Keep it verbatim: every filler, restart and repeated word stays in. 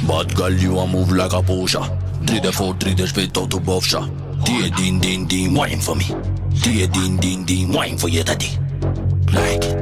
Bad girl, you a move like a Porsche. Three the four, three the spit out to buff shot. Tia din din din, wine for me. Tia din din din, wine for your daddy. Like it.